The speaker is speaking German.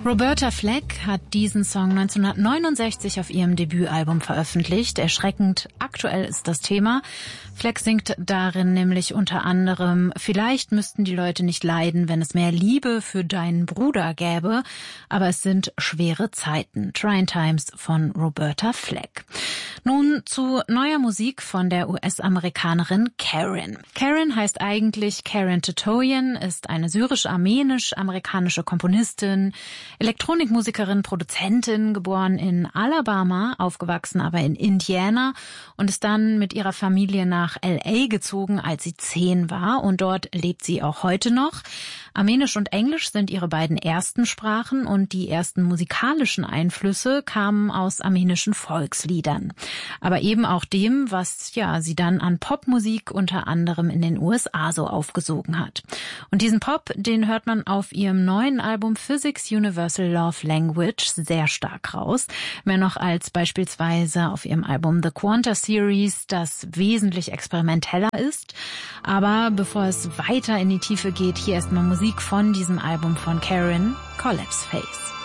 Roberta Flack hat diesen Song 1969 auf ihrem Debütalbum veröffentlicht. Erschreckend aktuell ist das Thema. Flack singt darin nämlich unter anderem: Vielleicht müssten die Leute nicht leiden, wenn es mehr Liebe für deinen Bruder gäbe, aber es sind schwere Zeiten. Trying Times von Roberta Flack. Nun zu neuer Musik von der US-Amerikanerin Karen. Karen heißt eigentlich Karen Tatoian, ist eine syrisch-armenisch-amerikanische Komponistin, Elektronikmusikerin, Produzentin, geboren in Alabama, aufgewachsen aber in Indiana und ist dann mit ihrer Familie nach L.A. gezogen, als sie 10 war, und dort lebt sie auch heute noch. Armenisch und Englisch sind ihre beiden ersten Sprachen und die ersten musikalischen Einflüsse kamen aus armenischen Volksliedern. Aber eben auch dem, was sie dann an Popmusik unter anderem in den USA so aufgesogen hat. Und diesen Pop, den hört man auf ihrem neuen Album Physics Universal Love Language sehr stark raus. Mehr noch als beispielsweise auf ihrem Album The Quanta Series, das wesentlich experimenteller ist. Aber bevor es weiter in die Tiefe geht, hier erstmal Musik von diesem Album von Karen, Collapse Face.